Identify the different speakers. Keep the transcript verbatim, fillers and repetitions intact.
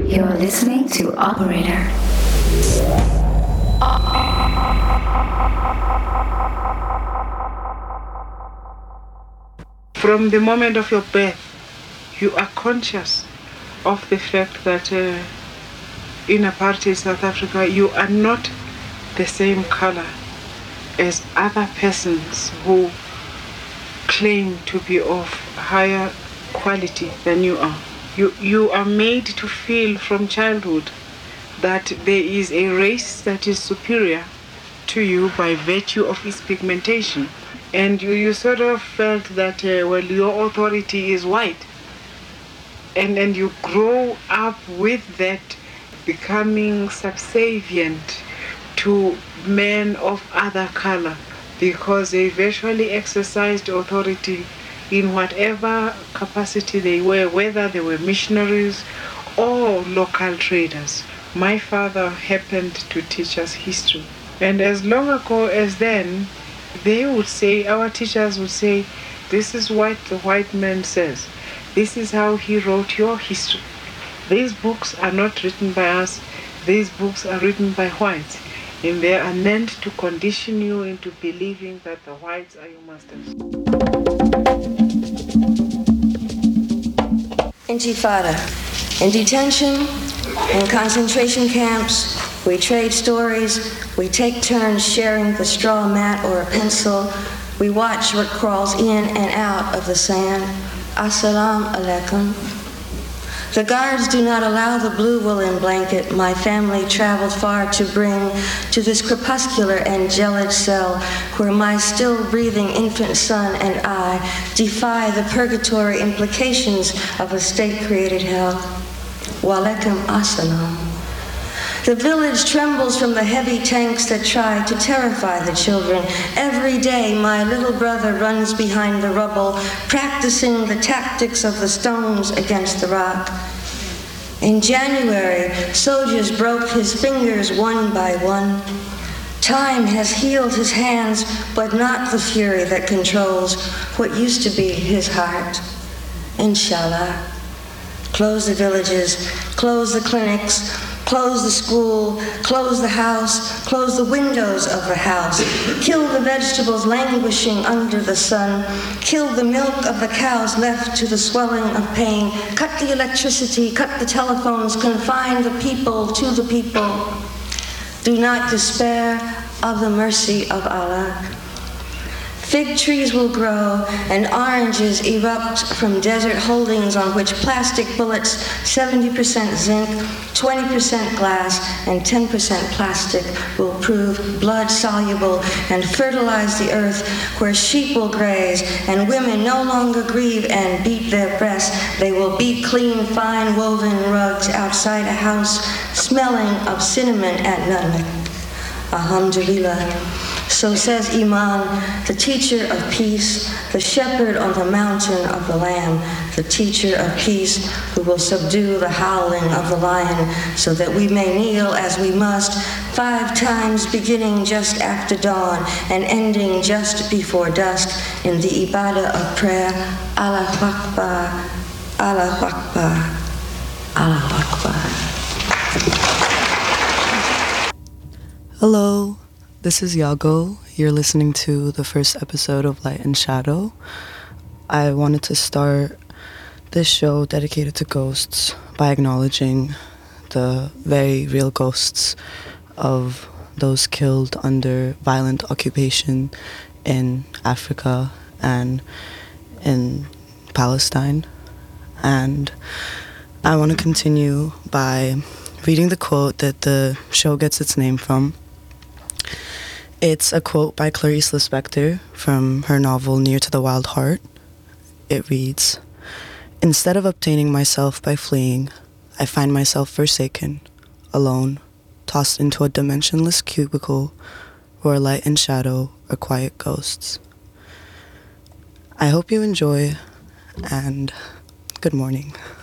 Speaker 1: You're listening to Operator.
Speaker 2: From the moment of your birth, you are conscious of the fact that uh, in apartheid South Africa, you are not the same color as other persons who claim to be of higher quality than you are. You, you are made to feel from childhood that there is a race that is superior to you by virtue of its pigmentation. And you, you sort of felt that, uh, well, your authority is white. And then you grow up with that, becoming subservient to men of other color because they virtually exercised authority in whatever capacity they were, whether they were missionaries or local traders. My father happened to teach us history. And as long ago as then, they would say, our teachers would say, this is what the white man says. This is how he wrote your history. These books are not written by us. These books are written by whites. And they are meant to condition you into believing that the whites are your masters.
Speaker 3: Intifada. In detention, in concentration camps, we trade stories, we take turns sharing the straw mat or a pencil, we watch what crawls in and out of the sand. Assalamu alaikum. The guards do not allow the blue woolen blanket my family traveled far to bring to this crepuscular and gelid cell where my still breathing infant son and I defy the purgatory implications of a state-created hell. Walaikum assalam. The village trembles from the heavy tanks that try to terrify the children. Every day, my little brother runs behind the rubble, practicing the tactics of the stones against the rock. In January, soldiers broke his fingers one by one. Time has healed his hands, but not the fury that controls what used to be his heart. Inshallah. Close the villages, close the clinics, close the school, close the house, close the windows of the house, kill the vegetables languishing under the sun, kill the milk of the cows left to the swelling of pain, cut the electricity, cut the telephones, confine the people to the people. Do not despair of the mercy of Allah. Fig trees will grow and oranges erupt from desert holdings on which plastic bullets, seventy percent zinc, twenty percent glass, and ten percent plastic will prove blood-soluble and fertilize the earth where sheep will graze and women no longer grieve and beat their breasts. They will beat clean, fine woven rugs outside a house smelling of cinnamon and nutmeg. Alhamdulillah. So says Iman, the teacher of peace, the shepherd on the mountain of the Lamb, the teacher of peace who will subdue the howling of the lion so that we may kneel as we must five times beginning just after dawn and ending just before dusk in the ibadah of prayer. Allahu Akbar, Allahu Akbar, Allahu Akbar.
Speaker 4: Hello. This is Yago. You're listening to the first episode of Light and Shadow. I wanted to start this show dedicated to ghosts by acknowledging the very real ghosts of those killed under violent occupation in Africa and in Palestine. And I want to continue by reading the quote that the show gets its name from. It's a quote by Clarice Lispector from her novel Near to the Wild Heart. It reads, "Instead of obtaining myself by fleeing, I find myself forsaken, alone, tossed into a dimensionless cubicle where light and shadow are quiet ghosts." I hope you enjoy, and good morning.